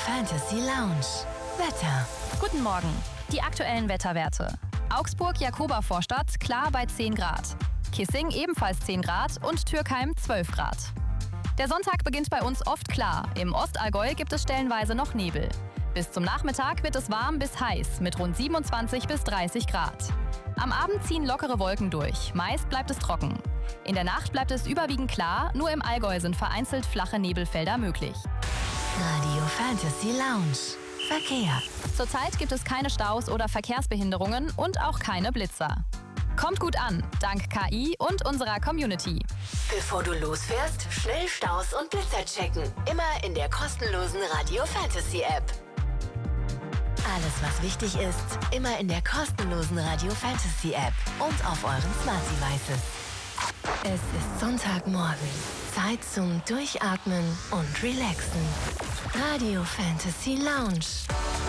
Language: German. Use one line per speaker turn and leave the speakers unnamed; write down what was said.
Fantasy Lounge. Wetter.
Guten Morgen. Die aktuellen Wetterwerte. Augsburg-Jakoba-Vorstadt klar bei 10 Grad. Kissing ebenfalls 10 Grad und Türkheim 12 Grad. Der Sonntag beginnt bei uns oft klar. Im Ostallgäu gibt es stellenweise noch Nebel. Bis zum Nachmittag wird es warm bis heiß mit rund 27 bis 30 Grad. Am Abend ziehen lockere Wolken durch. Meist bleibt es trocken. In der Nacht bleibt es überwiegend klar. Nur im Allgäu sind vereinzelt flache Nebelfelder möglich.
Radio Fantasy Lounge. Verkehr.
Zurzeit gibt es keine Staus oder Verkehrsbehinderungen und auch keine Blitzer. Kommt gut an, dank KI und unserer Community.
Bevor du losfährst, schnell Staus und Blitzer checken. Immer in der kostenlosen Radio Fantasy App. Alles, was wichtig ist, immer in der kostenlosen Radio Fantasy App und auf euren Smart Devices. Es ist Sonntagmorgen. Zeit zum Durchatmen und Relaxen. Radio Fantasy Lounge.